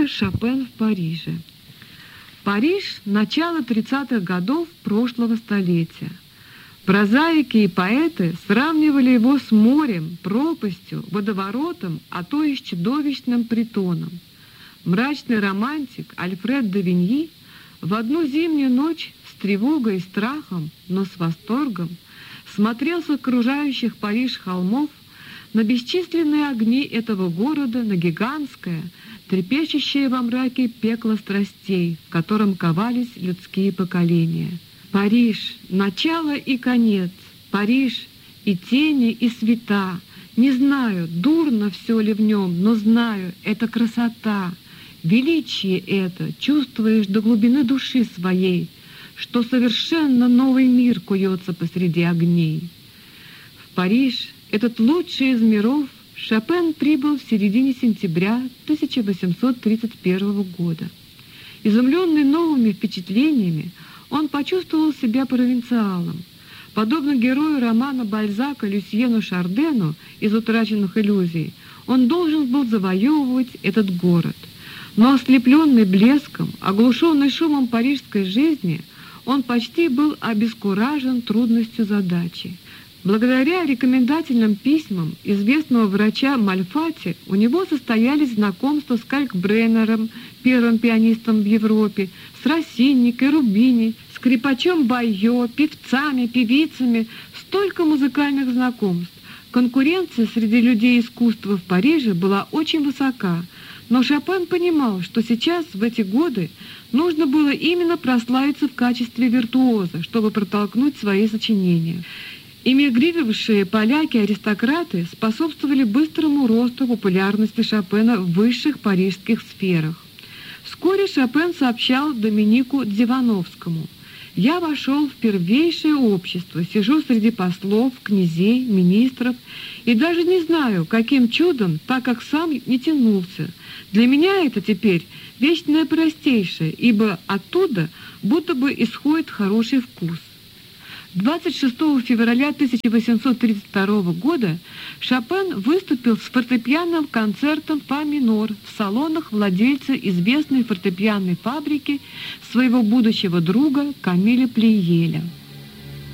Родился Шопен в Париже. Париж – начало 30-х годов прошлого столетия. Прозаики и поэты сравнивали его с морем, пропастью, водоворотом, а то и с чудовищным притоном. Мрачный романтик Альфред де Виньи в одну зимнюю ночь с тревогой и страхом, но с восторгом смотрел с окружающих Париж холмов на бесчисленные огни этого города, на гигантское, трепещущее во мраке пекло страстей, в котором ковались людские поколения. Париж — начало и конец, Париж — и тени, и света. Не знаю, дурно все ли в нем, но знаю, это красота, величие это, чувствуешь до глубины души своей, что совершенно новый мир куется посреди огней. В Париж, этот лучший из миров, Шопен прибыл в середине сентября 1831 года. Изумленный новыми впечатлениями, он почувствовал себя провинциалом. Подобно герою романа Бальзака Люсьену Шардену «Из утраченных иллюзий», он должен был завоевывать этот город. Но ослепленный блеском, оглушенный шумом парижской жизни, он почти был обескуражен трудностью задачи. Благодаря рекомендательным письмам известного врача Мальфати у него состоялись знакомства с Калькбреннером, первым пианистом в Европе, с Россини, Керубини, скрипачом Байо, певцами, певицами, столько музыкальных знакомств. Конкуренция среди людей искусства в Париже была очень высока, но Шопен понимал, что сейчас, в эти годы, нужно было именно прославиться в качестве виртуоза, чтобы протолкнуть свои сочинения. Эмигрировавшие поляки-аристократы способствовали быстрому росту популярности Шопена в высших парижских сферах. Вскоре Шопен сообщал Доминику Дзивановскому: «Я вошел в первейшее общество, сижу среди послов, князей, министров, и даже не знаю, каким чудом, так как сам не тянулся. Для меня это теперь вечное простейшее, ибо оттуда будто бы исходит хороший вкус». 26 февраля 1832 года Шопен выступил с фортепианным концертом «Фа минор» в салонах владельца известной фортепианной фабрики своего будущего друга Камиля Плиеля.